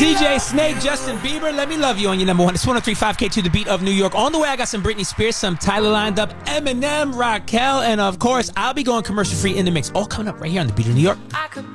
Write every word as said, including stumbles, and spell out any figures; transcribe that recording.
D J Snake, Justin Bieber, Let Me Love You on your number one. It's one oh three point five K two, the beat of New York. On the way, I got some Britney Spears, some Tyler lined up, Eminem, Raquel, and of course, I'll be going commercial free in the mix. All coming up right here on the beat of New York.